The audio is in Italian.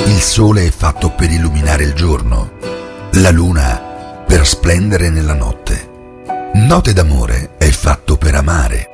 Il sole è fatto per illuminare il giorno, la luna per splendere nella notte. Note d'amore è fatto per amare.